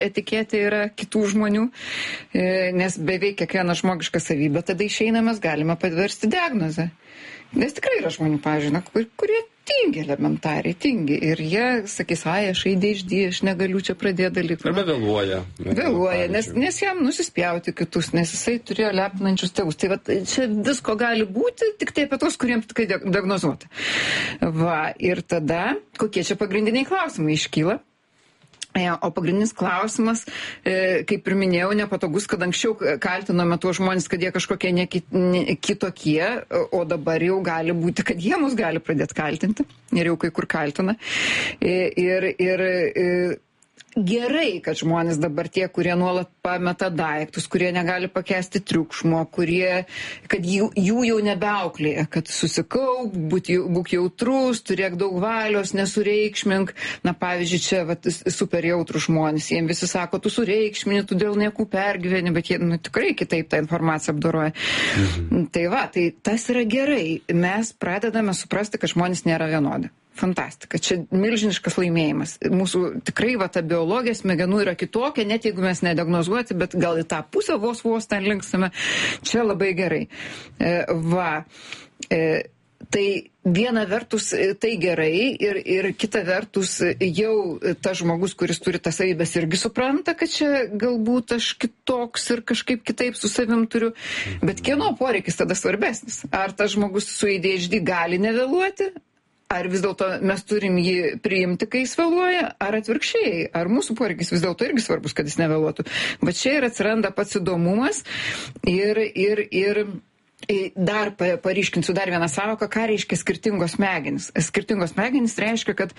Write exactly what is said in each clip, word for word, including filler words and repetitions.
etiketė yra kitų žmonių, nes beveik kiekviena žmogiška savybė tada išeina, mes galime paversti diagnozę. Nes tikrai yra žmonių, pavyzdžiui, kur, kurie tingi elementariai, tingi. Ir jie sakys, ai, aš A D H D, aš negaliu čia pradėti dalykų. Arba vėluoja. Vėluoja, nes, nes jam nusispjauti kitus, nes jisai turėjo lepinančius tėvus. Tai va, čia visko gali būti, tik tai apie tos, kuriems tik diagnozuota. Va, ir tada, kokie čia pagrindiniai klausimai iškyla? O pagrindinis klausimas, kaip ir minėjau, nepatogus, kad anksčiau kaltinome tuos žmonės, kad jie kažkokie ne kitokie, o dabar jau gali būti, kad jie mus gali pradėti kaltinti. Ir jau kai kur kaltina. Ir, ir, gerai, kad žmonės dabar tie, kurie nuolat pameta daiktus, kurie negali pakęsti triukšmo, kurie, kad jų, jų jau nebeauklėja, kad susikaup, būt, būk jautrus, turėk daug valios, nesureikšmink. Na, pavyzdžiui, čia vat, super jautrus žmonės, jiems visi sako, tu sureikšmini, tu dėl niekų pergyveni, bet jie nu, tikrai kitaip tą informaciją apdoroja. Mhm. Tai va, tai tas yra gerai. Mes pradedame suprasti, kad žmonės nėra vienodi. Fantastika. Čia milžiniškas laimėjimas. Mūsų tikrai va, ta biologija smegenų yra kitokia, net jeigu mes nediagnozuoti, bet gal į tą pusę vos vos ten linksime. Čia labai gerai. E, va. E, tai viena vertus tai gerai ir, ir kita vertus jau tas žmogus, kuris turi tas savybės, irgi supranta, kad čia galbūt aš kitoks ir kažkaip kitaip su savim turiu. Bet kieno poreikis tada svarbesnis? Ar tas žmogus su A D H D gali nevėluoti? Ar vis dėlto mes turim jį priimti, kai jis vėluoja, ar atvirkščiai, ar mūsų poreikis vis dėlto irgi svarbus, kad jis nevėluotų. Bet čia ir atsiranda pats įdomumas ir, ir, ir dar paryškinsiu dar vieną sąvoką, ką reiškia skirtingos smegenys. Skirtingos smegenys reiškia, kad,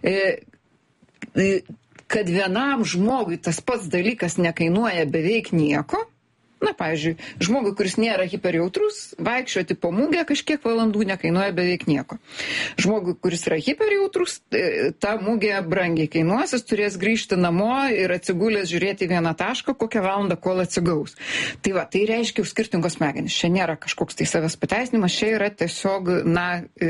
kad vienam žmogui tas pats dalykas nekainuoja beveik nieko. Na, pavyzdžiui, žmogui, kuris nėra hiperjautrus, vaikščioti po mugę kažkiek valandų nekainuoja beveik nieko. Žmogui, kuris yra hiperjautrus, ta mugė brangiai kainuos, jis turės grįžti namo ir atsigulęs žiūrėti vieną tašką, kokią valandą, kol atsigaus. Tai va, tai reiškia skirtingos smegenys. Čia nėra kažkoks tai savęs pateisinimas, čia yra tiesiog, na,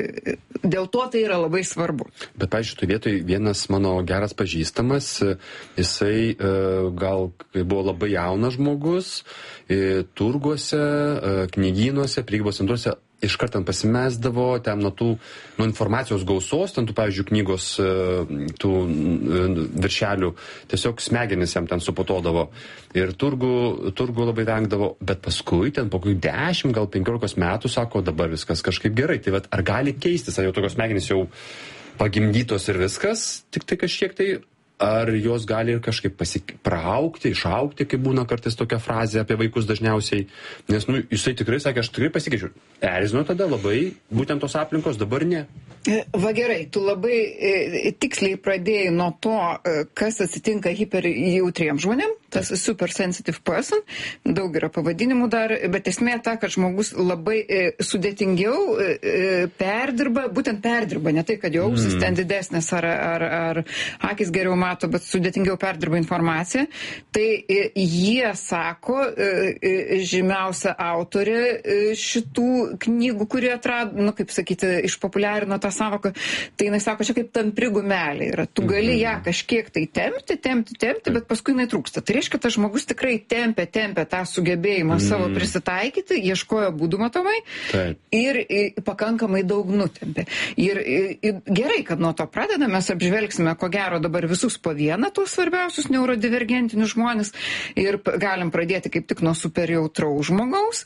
dėl to tai yra labai svarbu. Bet, pavyzdžiui, tu vietoj vienas mano geras pažįstamas, jisai gal buvo labai jaunas žmogus, turguose, knygynuose, prekybos centruose iškart ten pasimesdavo, ten nuo tų nuo informacijos gausos, ten tų, pavyzdžiui, knygos tų viršelių, tiesiog smegenis jam ten supotodavo. Ir turgų, turgų labai vengdavo, bet paskui ten po dešimt, gal penkiolikos metų sako, dabar viskas kažkaip gerai. Tai vat, ar gali keistis, ar jau tokios smegenys jau pagimdytos ir viskas, tik tai kažkiek tai, ar jos gali ir kažkaip pasik... praaugti, išaugti, kaip būna kartais tokia frazė apie vaikus dažniausiai. Nes, nu, jisai tikrai sakė, aš tikrai pasikeičiu. Erzino tada labai, būtent tos aplinkos, dabar ne. Va gerai, tu labai e, tiksliai pradėjai nuo to, kas atsitinka hiperjautriem žmonėm, tas super sensitive person, daug yra pavadinimų dar, bet esmė ta, kad žmogus labai e, sudėtingiau e, perdirba, būtent perdirba, ne tai, kad jo ausis mm. ten didesnės ar, ar, ar akis geriau mato, bet sudėtingiau perdirba informaciją. Tai e, jie sako, e, žymiausia autorė e, šitų knygų, kurie atrado, nu kaip sakyti, išpopuliarino tą sąvoką, tai jinai sako, čia kaip tampri gumelė yra. Tu gali ją kažkiek tai tempti, tempti, tempti, bet paskui jinai trūksta. Tai reiškia, tas žmogus tikrai tempia, tempia tą sugebėjimą mm. savo prisitaikyti, ieškojo būdų matomai Taip. ir, ir pakankamai daug nutempė. Ir, ir gerai, kad nuo to pradedame, mes apžvelgsime, ko gero dabar visus po vieną tuos svarbiausius neurodivergentinius žmonės ir galim pradėti kaip tik nuo superjautraus žmogaus,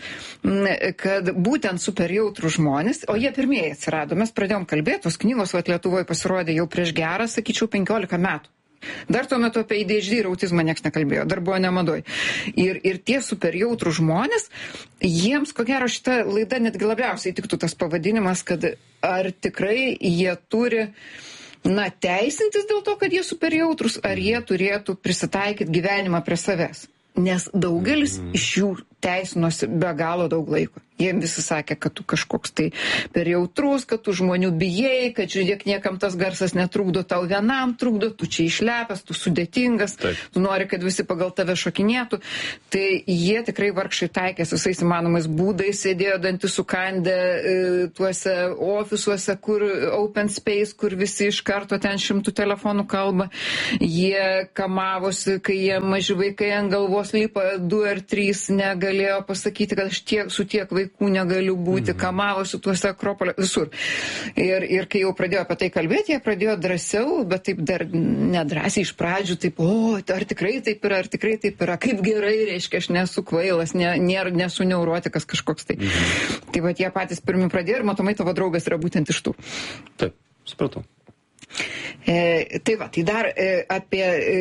kad būtent superjautrus žmonės, o jie pirmieji atsirado, mes pradėjom kalbėti, tos knygos vat Lietuvoje pasirodė jau prieš gerą, sakyčiau, penkiolika metų. Dar tuo metu apie A D H D ir autizmą nieks nekalbėjo, dar buvo nemadoj. Ir, ir tie superjautrų žmonės, jiems, ko gero, šita laida netgi labiausiai tiktų tas pavadinimas, kad ar tikrai jie turi, na, teisintis dėl to, kad jie superjautrus, ar jie turėtų prisitaikyti gyvenimą prie savęs. Nes daugelis iš jų teisinosi be galo daug laiko. Jiem visi sakė, kad tu kažkoks tai per jautrus, kad tu žmonių bijai, kad žiūrėk, niekam tas garsas netrukdo, tau vienam trukdo, tu čia išlepęs, tu sudėtingas, Taip. tu nori, kad visi pagal tave šokinėtų. Tai jie tikrai vargšai taikės visais įmanomais būdais, sėdėjo dantis sukandę e, tuose ofisuose, kur open space, kur visi iš karto ten šimtų telefonų kalba. Jie kamavosi, kai jie maži vaikai ant galvos lipa, du ar trys negalėjo pasakyti, kad aš tiek, su tiek vaikų negaliu būti, mm. kamavosi tuose Akropolio, visur. Ir, ir kai jau pradėjo apie tai kalbėti, jie pradėjo drąsiau, bet taip dar nedrąsiai iš pradžių, taip, o, ar tikrai taip yra, ar tikrai taip yra, kaip gerai, reiškia, aš nesu kvailas, ne, ne, nesu neurotikas kažkoks tai. Mm. Tai va, jie patys pirmi pradėjo ir matomai tavo draugas yra būtent iš tų. Taip, supratau. E, tai va, tai dar e, apie e,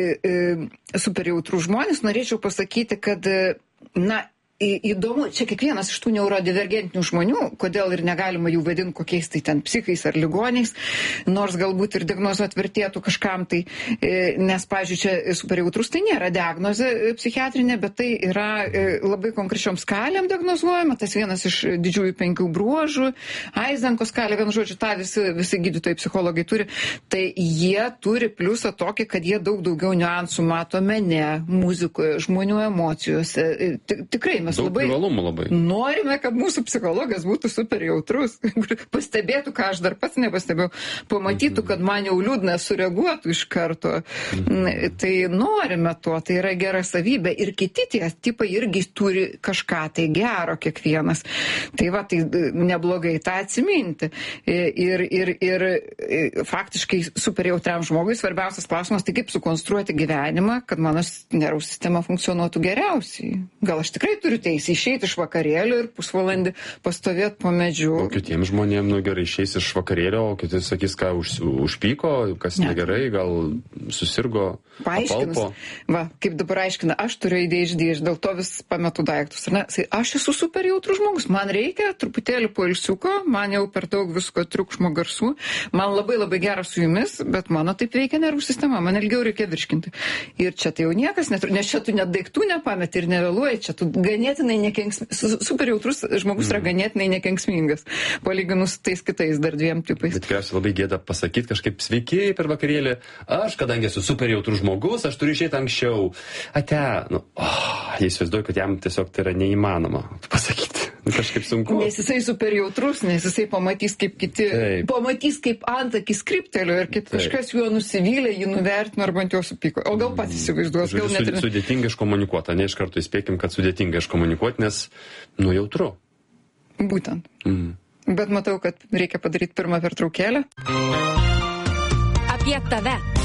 e, super jautrų žmonės norėčiau pasakyti, kad, na, įdomu, čia kiekvienas iš tų neurodivergentinių žmonių, kodėl ir negalima jų vadinti kokiais tai ten psichais ar ligoniais, nors galbūt ir diagnozuot vertėtų kažkam tai, nes, pavyzdžiui, čia superjautrus tai nėra diagnozė psichiatrinė, bet tai yra labai konkrečiom skalėm diagnozuojama, tas vienas iš didžiųjų penkių bruožų, Eizenko skalė, vienu žodžiu, tą visi, visi gydytojai, psichologai turi, tai jie turi pliusą tokį, kad jie daug daugiau niuansų mato mene, muzikoje, žmonių emocijose. Tikrai mes daug labai, labai norime, kad mūsų psichologas būtų super jautrus, pastebėtų, ką aš dar pats nepastebėjau, pamatytų, kad man jau liūdna, sureaguotų iš karto. Mhm. Tai norime to, tai yra gera savybė ir kiti tie tipai irgi turi kažką tai gero kiekvienas. Tai va, tai neblogai tą atsiminti. Ir, ir, ir faktiškai super jautriam žmogui svarbiausias klausimas, tai kaip sukonstruoti gyvenimą, kad mano nervų sistema funkcionuotų geriausiai. Gal aš tikrai turiu teisę išeiti iš vakarėlio ir pusvalandį pastovėti po medžiu. O kitiems žmonėms, nu gerai, išeis iš vakarėlio, o kiti sakys, ką už, užpyko, kas ne. Negerai, gal susirgo, apalpo. Va, kaip dabar aiškina, aš turiu A D H D, aš dėl to vis pametu daiktus. Ne? Aš esu super jautrus žmogus, man reikia truputėlį poilsiuko, man jau per daug visko triukšmo garsų, man labai labai geras su jumis, bet mano taip veikia nervų sistema, man ilgiau reikia virškinti. Ir čia tai jau niekas neturi, nes čia tu net daiktų nepameti ir nevėluoji, čia tu ganėtinai nekenksmingas, super jautrus žmogus mm. yra ganėtinai nekenksmingas, palyginus tais kitais dar dviem tipais. Bet tikriausiai labai gėda pasakyti kažkaip sveiki per vakarėlį, aš, kadangi esu super jautrus žmogus, aš turiu išeiti anksčiau. Ate, nu, oh, jis įsivaizduoju, kad jam tiesiog tai yra neįmanoma pasakyti. Kažkaip sunku. Nes jisai super jautrus, nes jisai pamatys, kaip kiti, Taip. pamatys, kaip antakis kryptelio ir kaip Taip. kažkas juo nusivylė, jį nuvertino arba ant jo supyko. O gal pats įsivaizduos, gal net... Sudėtinga iškomunikuota, ne iš karto įspėkim, kad sudėtinga iškomunikuoti, nes, nu, jautru. Būtent. Mm. Bet matau, kad reikia padaryti pirmą pertraukėlę. Apie tave.